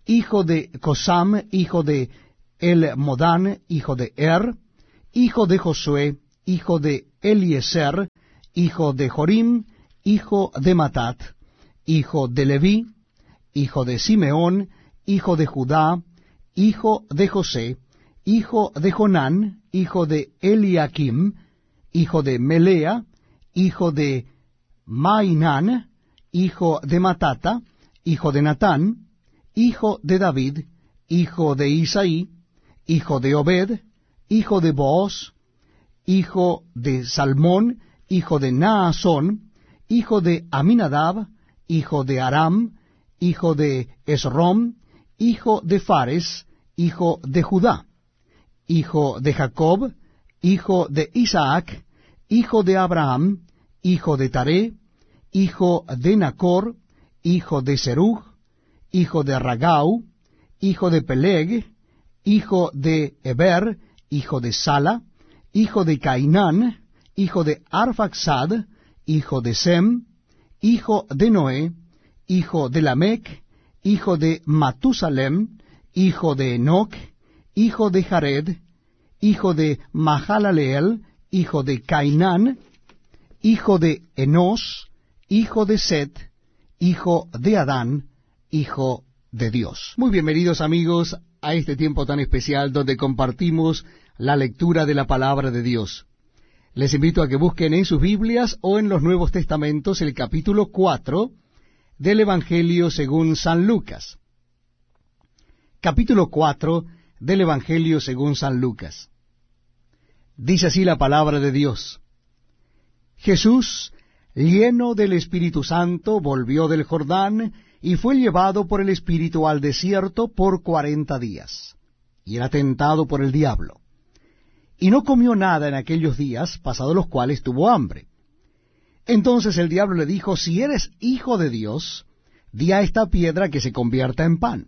hijo de Cosam, hijo de El-Modán, hijo de Er, hijo de Josué, hijo de Eliezer, hijo de Jorim, hijo de Matat, hijo de Leví, hijo de Simeón, hijo de Judá, hijo de José, hijo de Jonán, hijo de Eliakim, hijo de Melea, hijo de Mainán, hijo de Matata, hijo de Natán, hijo de David, hijo de Isaí, hijo de Obed, hijo de Booz, hijo de Salmón, hijo de Naasón, hijo de Aminadab, hijo de Aram, hijo de Esrom, hijo de Fares, hijo de Judá, hijo de Jacob, hijo de Isaac, hijo de Abraham, hijo de Taré, hijo de Nacor, hijo de Serug, hijo de Ragau, hijo de Peleg, hijo de Eber, hijo de Sala, hijo de Cainán, hijo de Arfaxad, hijo de Sem, hijo de Noé, hijo de Lamec, hijo de Matusalem, hijo de Enoc, hijo de Jared, hijo de Mahalaleel, hijo de Cainán, hijo de Enos, hijo de Set, hijo de Adán, hijo de Dios. Muy bienvenidos, amigos, a este tiempo tan especial donde compartimos la lectura de la palabra de Dios. Les invito a que busquen en sus Biblias o en los Nuevos Testamentos el capítulo cuatro del Evangelio según San Lucas. Capítulo cuatro del Evangelio según San Lucas. Dice así la palabra de Dios. Jesús, lleno del Espíritu Santo, volvió del Jordán y fue llevado por el Espíritu al desierto por cuarenta días, y era tentado por el diablo. Y no comió nada en aquellos días, pasados los cuales tuvo hambre. Entonces el diablo le dijo, si eres hijo de Dios, di a esta piedra que se convierta en pan.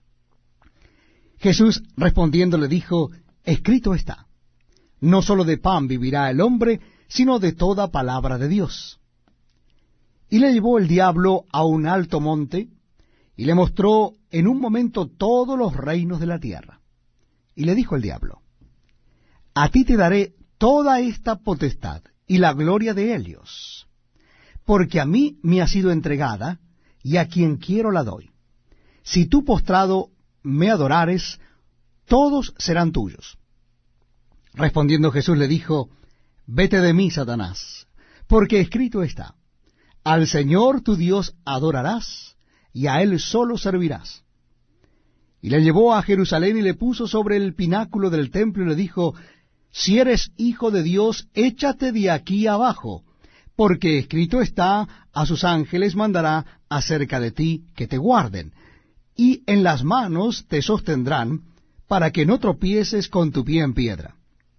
Jesús respondiendo le dijo, escrito está, no sólo de pan vivirá el hombre, sino de toda palabra de Dios. Y le llevó el diablo a un alto monte, y le mostró en un momento todos los reinos de la tierra. Y le dijo el diablo, a ti te daré toda esta potestad y la gloria de ellos, porque a mí me ha sido entregada, y a quien quiero la doy. Si tú postrado me adorares, todos serán tuyos. Respondiendo Jesús le dijo, vete de mí, Satanás, porque escrito está, al Señor tu Dios adorarás, y a Él solo servirás. Y le llevó a Jerusalén y le puso sobre el pináculo del templo y le dijo, si eres hijo de Dios, échate de aquí abajo, porque escrito está, a sus ángeles mandará acerca de ti que te guarden, y en las manos te sostendrán, para que no tropieces con tu pie en piedra.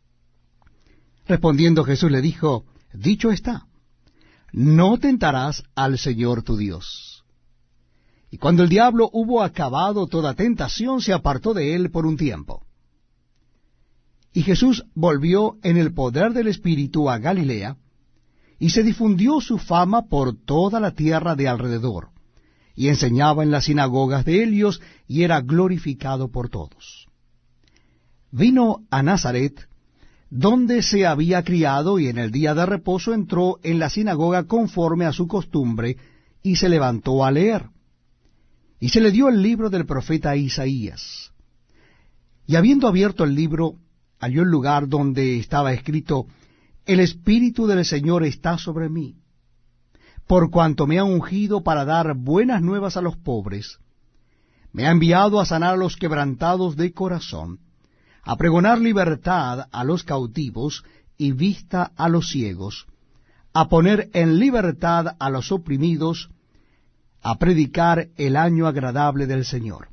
Respondiendo Jesús le dijo, dicho está, no tentarás al Señor tu Dios. Y cuando el diablo hubo acabado toda tentación, se apartó de él por un tiempo. Y Jesús volvió en el poder del Espíritu a Galilea, y se difundió su fama por toda la tierra de alrededor, y enseñaba en las sinagogas de ellos, y era glorificado por todos. Vino a Nazaret, donde se había criado, y en el día de reposo entró en la sinagoga conforme a su costumbre, y se levantó a leer. Y se le dio el libro del profeta Isaías. Y habiendo abierto el libro, halló el lugar donde estaba escrito, el Espíritu del Señor está sobre mí, por cuanto me ha ungido para dar buenas nuevas a los pobres, me ha enviado a sanar a los quebrantados de corazón, a pregonar libertad a los cautivos y vista a los ciegos, a poner en libertad a los oprimidos, a predicar el año agradable del Señor.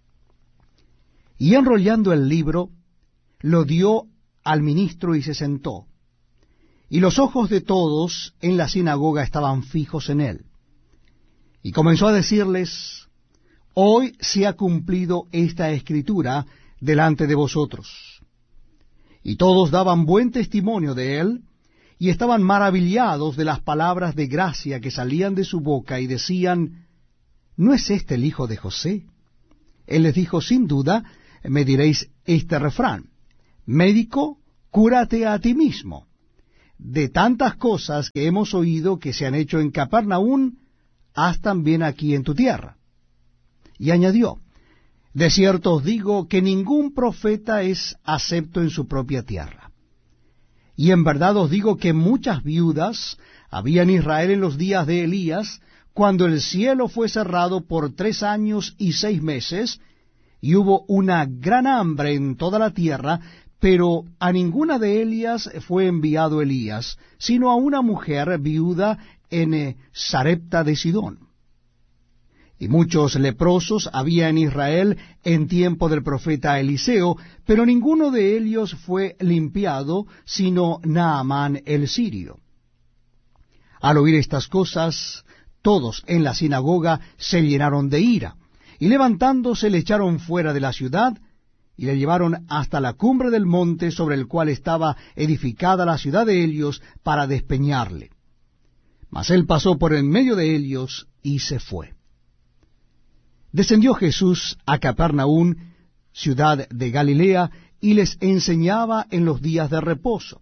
Y enrollando el libro, lo dio al ministro y se sentó. Y los ojos de todos en la sinagoga estaban fijos en él. Y comenzó a decirles, hoy se ha cumplido esta escritura delante de vosotros. Y todos daban buen testimonio de él, y estaban maravillados de las palabras de gracia que salían de su boca, y decían, ¿no es este el hijo de José? Él les dijo, sin duda, me diréis este refrán: médico, cúrate a ti mismo. De tantas cosas que hemos oído que se han hecho en Capernaum, haz también aquí en tu tierra. Y añadió, de cierto os digo que ningún profeta es acepto en su propia tierra. Y en verdad os digo que muchas viudas había en Israel en los días de Elías, cuando el cielo fue cerrado por tres años y seis meses, y hubo una gran hambre en toda la tierra, pero a ninguna de ellas fue enviado Elías, sino a una mujer viuda en eh, Sarepta de Sidón. Y muchos leprosos había en Israel en tiempo del profeta Eliseo, pero ninguno de ellos fue limpiado, sino Naamán el sirio. Al oír estas cosas, todos en la sinagoga se llenaron de ira, y levantándose le echaron fuera de la ciudad, y le llevaron hasta la cumbre del monte sobre el cual estaba edificada la ciudad de ellos, para despeñarle. Mas él pasó por en medio de ellos y se fue. Descendió Jesús a Capernaum, ciudad de Galilea, y les enseñaba en los días de reposo.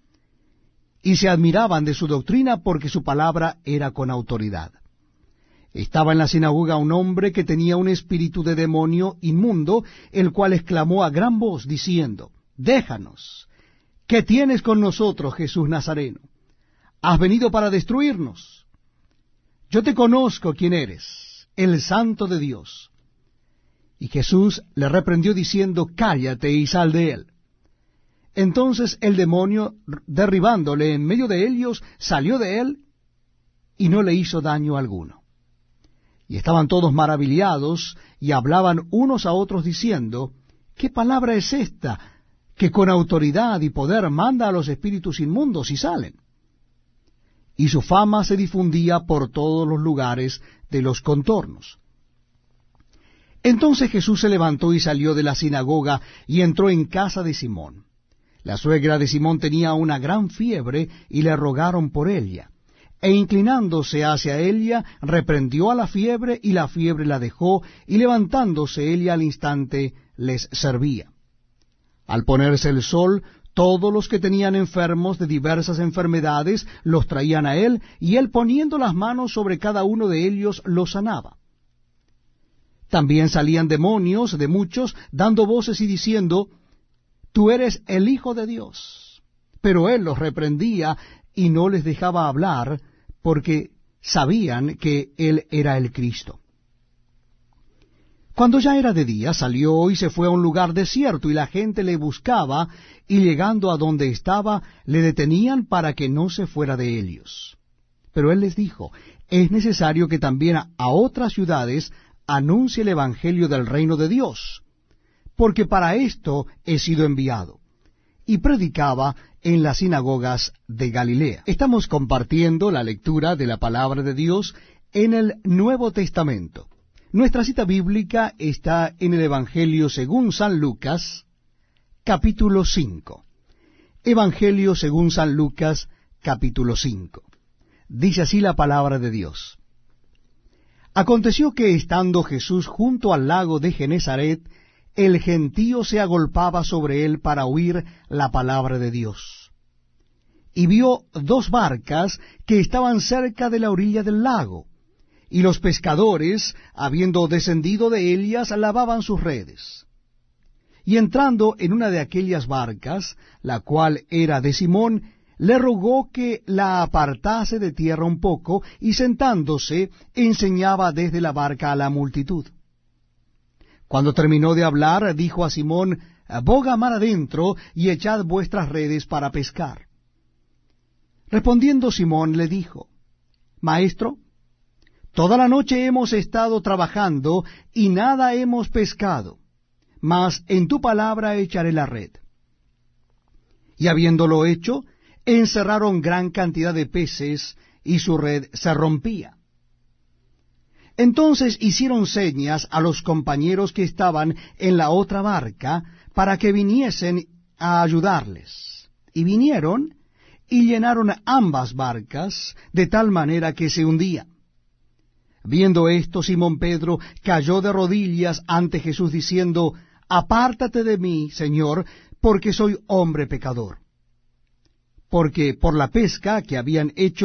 Y se admiraban de su doctrina, porque su palabra era con autoridad. Estaba en la sinagoga un hombre que tenía un espíritu de demonio inmundo, el cual exclamó a gran voz, diciendo, déjanos, ¿qué tienes con nosotros, Jesús Nazareno? ¿Has venido para destruirnos? Yo te conozco quién eres, el Santo de Dios. Y Jesús le reprendió diciendo, cállate y sal de él. Entonces el demonio, derribándole en medio de ellos, salió de él y no le hizo daño alguno. Y estaban todos maravillados y hablaban unos a otros diciendo, ¿qué palabra es esta que con autoridad y poder manda a los espíritus inmundos y salen? Y su fama se difundía por todos los lugares de los contornos. Entonces Jesús se levantó y salió de la sinagoga y entró en casa de Simón. La suegra de Simón tenía una gran fiebre y le rogaron por ella. E inclinándose hacia ella, reprendió a la fiebre, y la fiebre la dejó, y levantándose ella al instante les servía. Al ponerse el sol, todos los que tenían enfermos de diversas enfermedades los traían a él, y él poniendo las manos sobre cada uno de ellos los sanaba. También salían demonios de muchos, dando voces y diciendo, tú eres el Hijo de Dios. Pero él los reprendía y no les dejaba hablar, porque sabían que él era el Cristo. Cuando ya era de día, salió y se fue a un lugar desierto, y la gente le buscaba, y llegando a donde estaba, le detenían para que no se fuera de ellos. Pero él les dijo, es necesario que también a otras ciudades anuncie el evangelio del reino de Dios, porque para esto he sido enviado. Y predicaba en las sinagogas de Galilea. Estamos compartiendo la lectura de la palabra de Dios en el Nuevo Testamento. Nuestra cita bíblica está en el Evangelio según San Lucas, capítulo cinco. Evangelio según San Lucas, capítulo cinco. Dice así la palabra de Dios. Aconteció que estando Jesús junto al lago de Genesaret, el gentío se agolpaba sobre él para oír la palabra de Dios. Y vio dos barcas que estaban cerca de la orilla del lago, y los pescadores, habiendo descendido de ellas, lavaban sus redes. Y entrando en una de aquellas barcas, la cual era de Simón, le rogó que la apartase de tierra un poco, y sentándose, enseñaba desde la barca a la multitud. Cuando terminó de hablar, dijo a Simón, boga mar adentro, y echad vuestras redes para pescar. Respondiendo Simón le dijo, Maestro, toda la noche hemos estado trabajando, y nada hemos pescado, mas en tu palabra echaré la red. Y habiéndolo hecho, encerraron gran cantidad de peces, y su red se rompía. Entonces hicieron señas a los compañeros que estaban en la otra barca, para que viniesen a ayudarles. Y vinieron, y llenaron ambas barcas, de tal manera que se hundían. Viendo esto, Simón Pedro cayó de rodillas ante Jesús, diciendo, Apártate de mí, Señor, porque soy hombre pecador. Porque por la pesca que habían hecho